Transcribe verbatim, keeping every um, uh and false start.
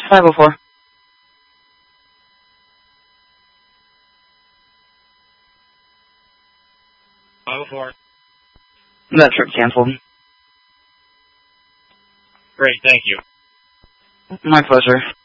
five oh four. five oh four. That trip canceled. Great, thank you. My pleasure.